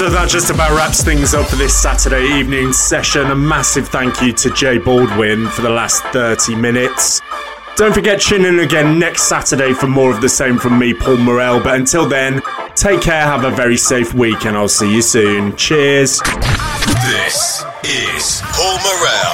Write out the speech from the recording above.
So that just about wraps things up for this Saturday evening session. A massive thank you to Jay Baldwin for the last 30 minutes. Don't forget, tune in again next Saturday for more of the same from me, Paul Morell. But until then, take care, have a very safe week, and I'll see you soon. Cheers. This is Paul Morell.